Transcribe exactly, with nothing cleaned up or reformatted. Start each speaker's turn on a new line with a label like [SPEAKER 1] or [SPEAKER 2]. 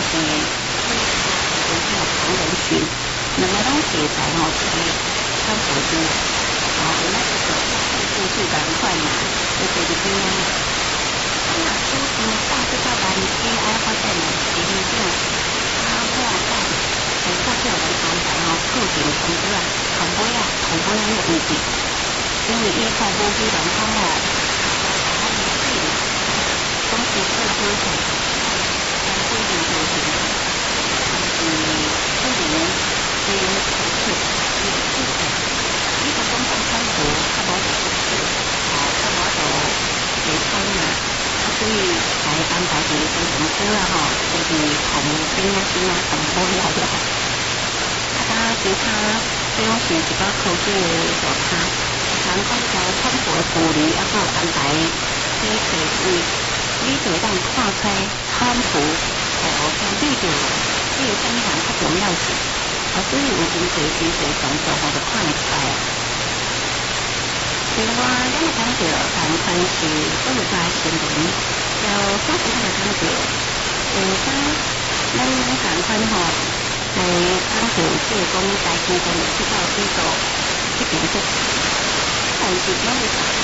[SPEAKER 1] 是有这个同人群，两个拢会在吼这个穿佛经，哦，原来是说故事赶快嘛，就这个边啊。啊，那书是大这个蓝 A I 发展的前景，啊，我讲，很少有人安排吼固定同志啊，同尾啊，同尾那个位置，因为伊看无去人讲吼，啊，伊对，总是做做做，但规定就是，嗯，可能这个同志，伊个出现，伊个公共生活较无出去，啊，较无就袂开嘛。所以才安排这个同车啊，吼，就是同边啊边啊同波来的。啊，当其他这种是一个科技的座舱，常讲交通部的护理，啊，还有安排这个座位，你就当看开康复，哦，相对着这个生产较重要性，啊，所以有真侪真侪动作，我就看会出来。另外，咱们讲到谈分是各个在新闻，要发现咱们讲到，呃，当咱谈分吼，来讲到这个讲大部分是到这个这边做，但是咱们